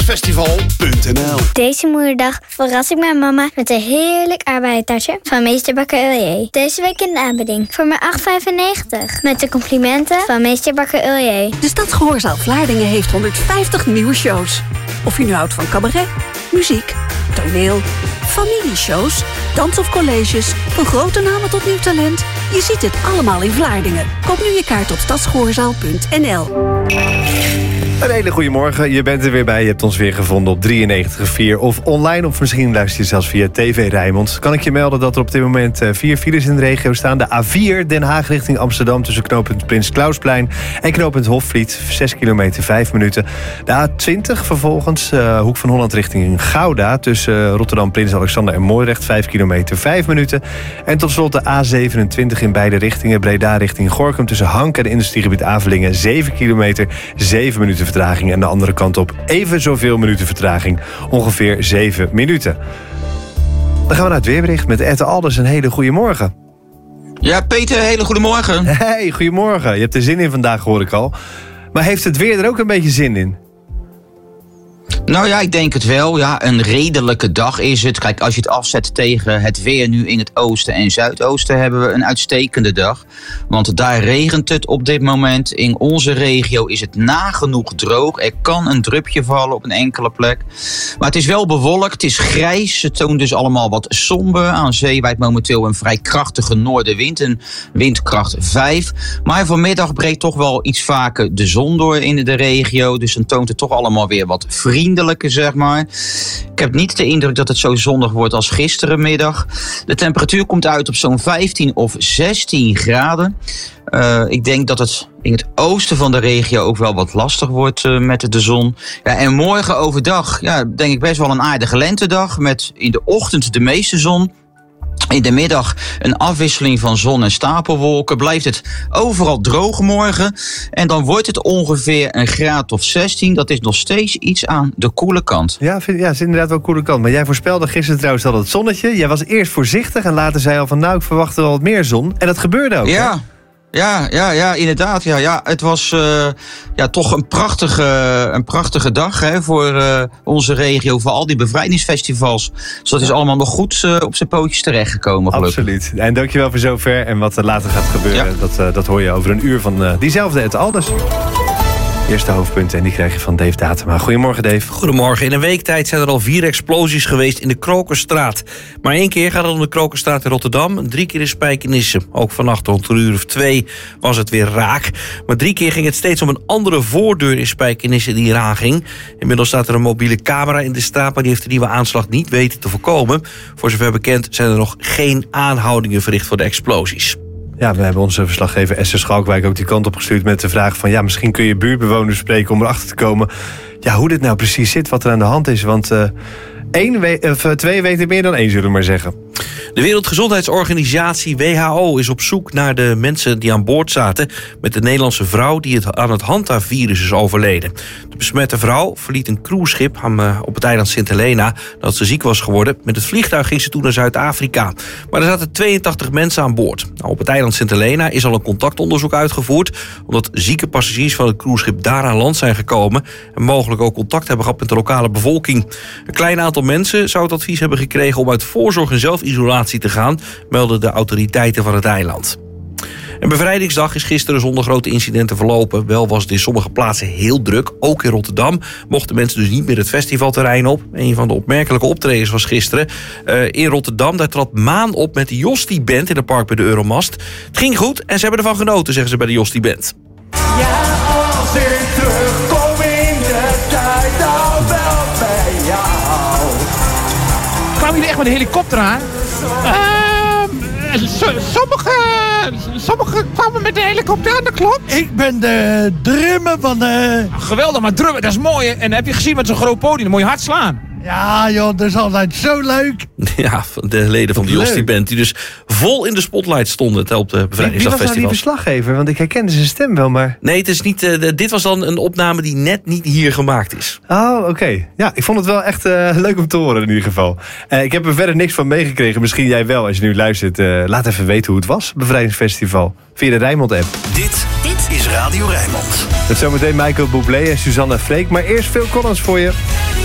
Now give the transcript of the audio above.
bevrijdingsfestival.nl. Deze moederdag verras ik mijn mama met een heerlijk aardbeientasje van Meester Bakker Uljee. Deze week in de aanbieding voor maar €8,95. Met de complimenten van Meester Bakker Uljee. De Stadsgehoorzaal Vlaardingen heeft 150 nieuwe shows. Of je nu houdt van cabaret, muziek, toneel, familieshows, dans of colleges, van grote namen tot nieuw talent. Je ziet het allemaal in Vlaardingen. Koop nu je kaart op stadsgehoorzaal.nl. Een hele goede morgen, je bent er weer bij. Je hebt ons weer gevonden op 93.4 of online, of misschien luister je zelfs via TV Rijnmond. Kan ik je melden dat er op dit moment 4 files in de regio staan. De A4 Den Haag richting Amsterdam tussen knooppunt Prins Klausplein en knooppunt Hofvliet, 6 kilometer 5 minuten. De A20 vervolgens, Hoek van Holland richting Gouda tussen Rotterdam, Prins Alexander en Moordrecht, 5 kilometer 5 minuten. En tot slot de A27 in beide richtingen, Breda richting Gorinchem tussen Hank en industriegebied Avelingen, 7 kilometer 7 minuten vertraging. En de andere kant op even zoveel minuten vertraging. Ongeveer 7 minuten. Dan gaan we naar het weerbericht met Ette Alders. Een hele goede morgen. Ja, Peter, hele goede morgen. Hey, goedemorgen. Je hebt er zin in vandaag, hoor ik al. Maar heeft het weer er ook een beetje zin in? Nou ja, ik denk het wel. Ja, een redelijke dag is het. Kijk, als je het afzet tegen het weer nu in het oosten en zuidoosten, hebben we een uitstekende dag. Want daar regent het op dit moment. In onze regio is het nagenoeg droog. Er kan een drupje vallen op een enkele plek. Maar het is wel bewolkt, het is grijs. Het toont dus allemaal wat somber. Aan zee waait momenteel een vrij krachtige noordenwind, een windkracht 5. Maar vanmiddag breekt toch wel iets vaker de zon door in de regio. Dus dan toont het toch allemaal weer wat vriendelijker, zeg maar. Ik heb niet de indruk dat het zo zonnig wordt als gisterenmiddag. De temperatuur komt uit op zo'n 15 of 16 graden. Ik denk dat het in het oosten van de regio ook wel wat lastig wordt met de zon. Ja, en morgen overdag, ja, denk ik best wel een aardige lentedag. Met in de ochtend de meeste zon. In de middag een afwisseling van zon en stapelwolken. Blijft het overal droog morgen. En dan wordt het ongeveer een graad of 16. Dat is nog steeds iets aan de koele kant. Ja, het is inderdaad wel een koele kant. Maar jij voorspelde gisteren trouwens al het zonnetje. Jij was eerst voorzichtig en later zei al van nou, ik verwacht wel wat meer zon. En dat gebeurde ook. Ja. Hè? Ja, inderdaad. Ja, het was toch een prachtige dag voor onze regio. Voor al die bevrijdingsfestivals. Dus dat is allemaal nog goed op zijn pootjes terechtgekomen, gelukkig. Absoluut. En dankjewel voor zover. En wat er later gaat gebeuren, dat hoor je over een uur van diezelfde Ette Alders. Eerste hoofdpunten en die krijg je van Dave Datema. Goedemorgen, Dave. Goedemorgen. In een week tijd zijn er al 4 explosies geweest in de Krokerstraat. Maar 1 keer gaat het om de Krokerstraat in Rotterdam, 3 keer in Spijkenisse. Ook vannacht rond 1:02 was het weer raak. Maar 3 keer ging het steeds om een andere voordeur in Spijkenisse die eraan ging. Inmiddels staat er een mobiele camera in de straat, maar die heeft de nieuwe aanslag niet weten te voorkomen. Voor zover bekend zijn er nog geen aanhoudingen verricht voor de explosies. Ja, we hebben onze verslaggever Esther Schalkwijk ook die kant op gestuurd met de vraag van ja, misschien kun je buurtbewoners spreken om erachter te komen ja, hoe dit nou precies zit, wat er aan de hand is. Want 2 weten meer dan 1, zullen we maar zeggen. De Wereldgezondheidsorganisatie WHO is op zoek naar de mensen die aan boord zaten met de Nederlandse vrouw die aan het Hanta-virus is overleden. De besmette vrouw verliet een cruiseschip op het eiland Sint Helena nadat ze ziek was geworden. Met het vliegtuig ging ze toen naar Zuid-Afrika. Maar er zaten 82 mensen aan boord. Nou, op het eiland Sint Helena is al een contactonderzoek uitgevoerd omdat zieke passagiers van het cruiseschip daar aan land zijn gekomen en mogelijk ook contact hebben gehad met de lokale bevolking. Een klein aantal mensen zou het advies hebben gekregen om uit voorzorg en zelfisolatie te gaan, melden de autoriteiten van het eiland. En bevrijdingsdag is gisteren zonder grote incidenten verlopen. Wel was het in sommige plaatsen heel druk. Ook in Rotterdam mochten mensen dus niet meer het festivalterrein op. Een van de opmerkelijke optredens was gisteren in Rotterdam. Daar trad Maan op met de Jostie Band in het park bij de Euromast. Het ging goed en ze hebben ervan genoten, zeggen ze bij de Jostie Band. Ja, als ik terugkom in de tijd, dan wel bij jou. Kwamen jullie echt met de helikopter aan? Sommigen kwamen met de helikopter aan, dat klopt. Ik ben de drummer van de... Geweldig, maar drummen, dat is mooi. En heb je gezien met zo'n groot podium, dan moet je hard slaan. Ja joh, dat is altijd zo leuk. Ja, de leden van de Jostie Band die dus vol in de spotlight stonden op de Bevrijdingsdagfestival. Wie was nou die verslaggever? Want ik herkende zijn stem wel, maar... Nee, het is niet, dit was dan een opname die net niet hier gemaakt is. Oh, oké. Ja, ik vond het wel echt leuk om te horen in ieder geval. Ik heb er verder niks van meegekregen. Misschien jij wel, als je nu luistert. Laat even weten hoe het was, Bevrijdingsfestival. Via de Rijnmond-app. Dit is Radio Rijnmond. Met zometeen Michael Bublé en Suzanne Freek. Maar eerst Phil Collins voor je.